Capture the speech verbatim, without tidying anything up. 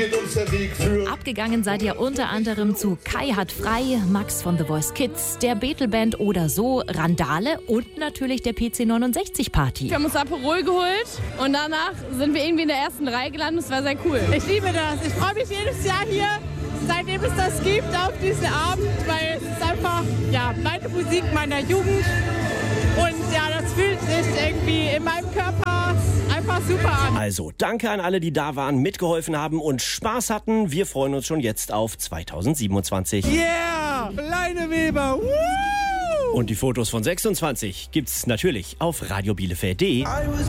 Abgegangen seid ihr unter anderem zu Kai hat frei, Max von The Voice Kids, der Betelband oder so, Randale und natürlich der P C neunundsechzig Party. Wir haben uns Aperol geholt und danach sind wir irgendwie in der ersten Reihe gelandet. Das war sehr cool. Ich liebe das. Ich freue mich jedes Jahr hier, seitdem es das gibt, auf diesen Abend, weil es ist einfach ja, meine Musik meiner Jugend. Und ja, das fühlt sich irgendwie in meinem Körper einfach super an. Also, danke an alle, die da waren, mitgeholfen haben und Spaß hatten. Wir freuen uns schon jetzt auf zweitausendsiebenundzwanzig. Yeah! Leineweber! Woo! Und die Fotos von sechsundzwanzig gibt's natürlich auf radiobielefeld punkt de.